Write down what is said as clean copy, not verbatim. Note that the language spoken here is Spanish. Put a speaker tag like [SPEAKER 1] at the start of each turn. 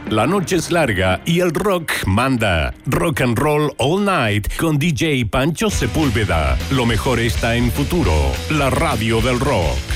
[SPEAKER 1] La noche es larga y el rock manda. Rock and Roll All Night con DJ Pancho Sepúlveda. Lo mejor está en Futuro, la radio del rock.